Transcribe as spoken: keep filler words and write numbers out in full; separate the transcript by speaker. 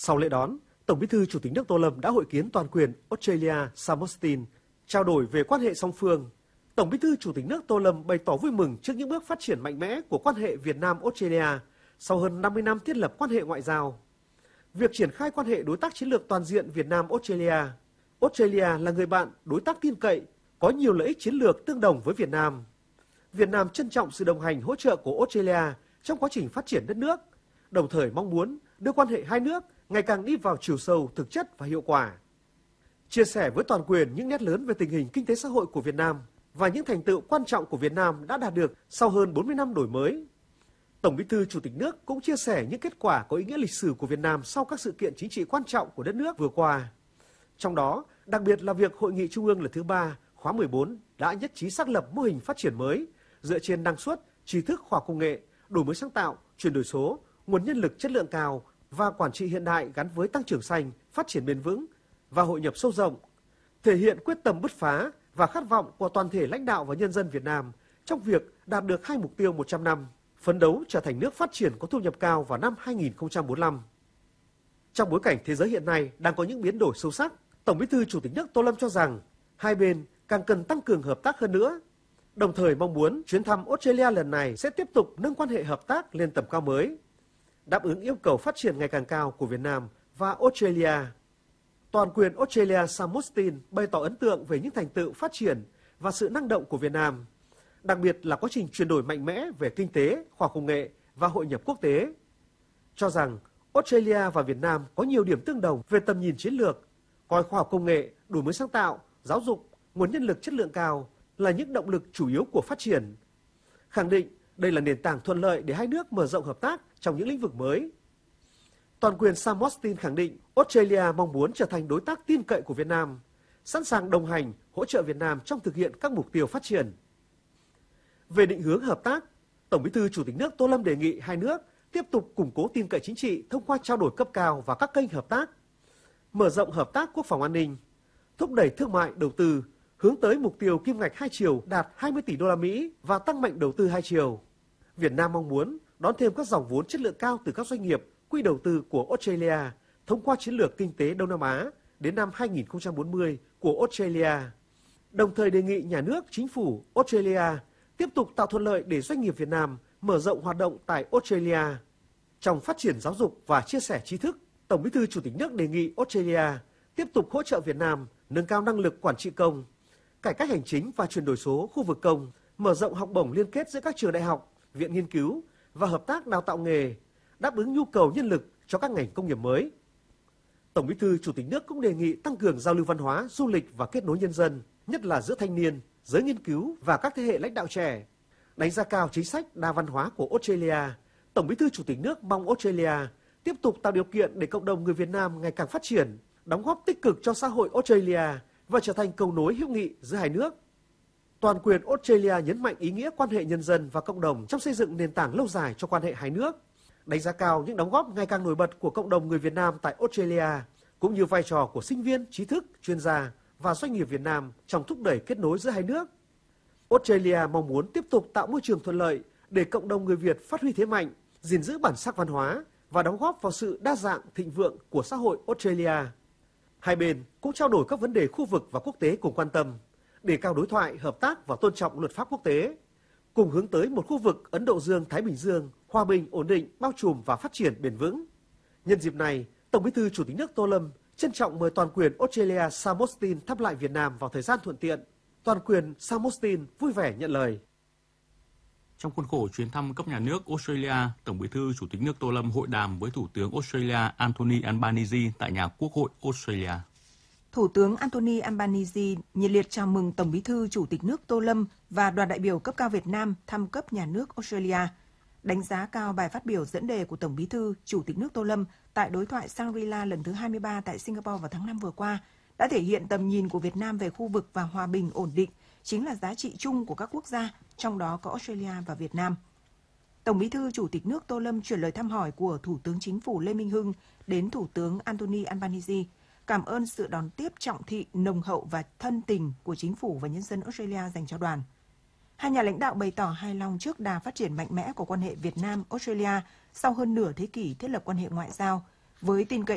Speaker 1: Sau lễ đón, Tổng Bí thư Chủ tịch nước Tô Lâm đã hội kiến toàn quyền Australia Sam Austin, trao đổi về quan hệ song phương. Tổng Bí thư Chủ tịch nước Tô Lâm bày tỏ vui mừng trước những bước phát triển mạnh mẽ của quan hệ Việt Nam-Australia sau hơn năm mươi năm thiết lập quan hệ ngoại giao. Việc triển khai quan hệ đối tác chiến lược toàn diện Việt Nam-Australia. Australia là người bạn, đối tác tin cậy, có nhiều lợi ích chiến lược tương đồng với Việt Nam. Việt Nam trân trọng sự đồng hành hỗ trợ của Australia trong quá trình phát triển đất nước, đồng thời mong muốn đưa quan hệ hai nước ngày càng đi vào chiều sâu, thực chất và hiệu quả. Chia sẻ với toàn quyền những nét lớn về tình hình kinh tế xã hội của Việt Nam và những thành tựu quan trọng của Việt Nam đã đạt được sau hơn bốn mươi năm đổi mới. Tổng Bí thư Chủ tịch nước cũng chia sẻ những kết quả có ý nghĩa lịch sử của Việt Nam sau các sự kiện chính trị quan trọng của đất nước vừa qua. Trong đó, đặc biệt là việc Hội nghị Trung ương lần thứ ba, khóa mười bốn đã nhất trí xác lập mô hình phát triển mới dựa trên năng suất, trí thức khoa học công nghệ, đổi mới sáng tạo, chuyển đổi số, nguồn nhân lực chất lượng cao và quản trị hiện đại gắn với tăng trưởng xanh, phát triển bền vững và hội nhập sâu rộng, thể hiện quyết tâm bứt phá và khát vọng của toàn thể lãnh đạo và nhân dân Việt Nam trong việc đạt được hai mục tiêu một trăm năm, phấn đấu trở thành nước phát triển có thu nhập cao vào năm hai nghìn không trăm bốn mươi lăm. Trong bối cảnh thế giới hiện nay đang có những biến đổi sâu sắc, Tổng Bí thư Chủ tịch nước Tô Lâm cho rằng hai bên càng cần tăng cường hợp tác hơn nữa, đồng thời mong muốn chuyến thăm Australia lần này sẽ tiếp tục nâng quan hệ hợp tác lên tầm cao mới, đáp ứng yêu cầu phát triển ngày càng cao của Việt Nam và Australia. Toàn quyền Australia Sam Austin bày tỏ ấn tượng về những thành tựu phát triển và sự năng động của Việt Nam, đặc biệt là quá trình chuyển đổi mạnh mẽ về kinh tế, khoa học công nghệ và hội nhập quốc tế. Cho rằng Australia và Việt Nam có nhiều điểm tương đồng về tầm nhìn chiến lược, coi khoa học công nghệ, đổi mới sáng tạo, giáo dục, nguồn nhân lực chất lượng cao là những động lực chủ yếu của phát triển. Khẳng định đây là nền tảng thuận lợi để hai nước mở rộng hợp tác trong những lĩnh vực mới. Toàn quyền Sam Austin khẳng định Australia mong muốn trở thành đối tác tin cậy của Việt Nam, sẵn sàng đồng hành, hỗ trợ Việt Nam trong thực hiện các mục tiêu phát triển. Về định hướng hợp tác, Tổng Bí thư Chủ tịch nước Tô Lâm đề nghị hai nước tiếp tục củng cố tin cậy chính trị thông qua trao đổi cấp cao và các kênh hợp tác, mở rộng hợp tác quốc phòng an ninh, thúc đẩy thương mại đầu tư, hướng tới mục tiêu kim ngạch hai chiều đạt hai mươi tỷ đô la Mỹ và tăng mạnh đầu tư hai chiều. Việt Nam mong muốn đón thêm các dòng vốn chất lượng cao từ các doanh nghiệp, quỹ đầu tư của Australia thông qua chiến lược kinh tế Đông Nam Á đến năm hai nghìn không trăm bốn mươi của Australia. Đồng thời đề nghị nhà nước, chính phủ Australia tiếp tục tạo thuận lợi để doanh nghiệp Việt Nam mở rộng hoạt động tại Australia. Trong phát triển giáo dục và chia sẻ tri thức, Tổng Bí thư Chủ tịch nước đề nghị Australia tiếp tục hỗ trợ Việt Nam nâng cao năng lực quản trị công, cải cách hành chính và chuyển đổi số khu vực công, mở rộng học bổng liên kết giữa các trường đại học, viện nghiên cứu và hợp tác đào tạo nghề, đáp ứng nhu cầu nhân lực cho các ngành công nghiệp mới. Tổng Bí thư Chủ tịch nước cũng đề nghị tăng cường giao lưu văn hóa, du lịch và kết nối nhân dân, nhất là giữa thanh niên, giới nghiên cứu và các thế hệ lãnh đạo trẻ. Đánh giá cao chính sách đa văn hóa của Australia, Tổng Bí thư Chủ tịch nước mong Australia tiếp tục tạo điều kiện để cộng đồng người Việt Nam ngày càng phát triển, đóng góp tích cực cho xã hội Australia và trở thành cầu nối hữu nghị giữa hai nước. Toàn quyền Australia nhấn mạnh ý nghĩa quan hệ nhân dân và cộng đồng trong xây dựng nền tảng lâu dài cho quan hệ hai nước, đánh giá cao những đóng góp ngày càng nổi bật của cộng đồng người Việt Nam tại Australia, cũng như vai trò của sinh viên, trí thức, chuyên gia và doanh nghiệp Việt Nam trong thúc đẩy kết nối giữa hai nước. Australia mong muốn tiếp tục tạo môi trường thuận lợi để cộng đồng người Việt phát huy thế mạnh, gìn giữ bản sắc văn hóa và đóng góp vào sự đa dạng thịnh vượng của xã hội Australia. Hai bên cũng trao đổi các vấn đề khu vực và quốc tế cùng quan tâm, đề cao đối thoại, hợp tác và tôn trọng luật pháp quốc tế, cùng hướng tới một khu vực Ấn Độ Dương-Thái Bình Dương hòa bình, ổn định, bao trùm và phát triển bền vững. Nhân dịp này, Tổng Bí thư Chủ tịch nước Tô Lâm trân trọng mời toàn quyền Australia Sam Austin thăm lại Việt Nam vào thời gian thuận tiện. Toàn quyền Sam Austin vui vẻ nhận lời.
Speaker 2: Trong khuôn khổ chuyến thăm cấp nhà nước Australia, Tổng Bí thư Chủ tịch nước Tô Lâm hội đàm với Thủ tướng Australia Anthony Albanese tại nhà Quốc hội Australia.
Speaker 3: Thủ tướng Anthony Albanese nhiệt liệt chào mừng Tổng Bí thư Chủ tịch nước Tô Lâm và đoàn đại biểu cấp cao Việt Nam thăm cấp nhà nước Australia. Đánh giá cao bài phát biểu dẫn đề của Tổng Bí thư Chủ tịch nước Tô Lâm tại đối thoại Shangri-La lần thứ hai mươi ba tại Singapore vào tháng năm vừa qua, đã thể hiện tầm nhìn của Việt Nam về khu vực và hòa bình ổn định chính là giá trị chung của các quốc gia, trong đó có Australia và Việt Nam. Tổng Bí thư Chủ tịch nước Tô Lâm chuyển lời thăm hỏi của Thủ tướng Chính phủ Lê Minh Hưng đến Thủ tướng Anthony Albanese, cảm ơn sự đón tiếp trọng thị, nồng hậu và thân tình của Chính phủ và nhân dân Australia dành cho đoàn. Hai nhà lãnh đạo bày tỏ hài lòng trước đà phát triển mạnh mẽ của quan hệ Việt Nam-Australia sau hơn nửa thế kỷ thiết lập quan hệ ngoại giao, với tin cậy